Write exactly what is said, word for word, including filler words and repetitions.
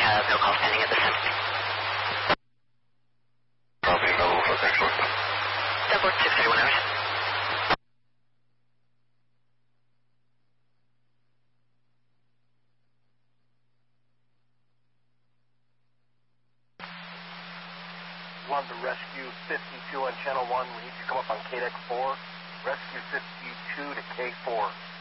have no calls pending at this time. Copy, available for next one. Double six thirty-one hours. One to Rescue fifty-two on Channel one. We need you to come up on K D E C four. Rescue fifty-two to K four.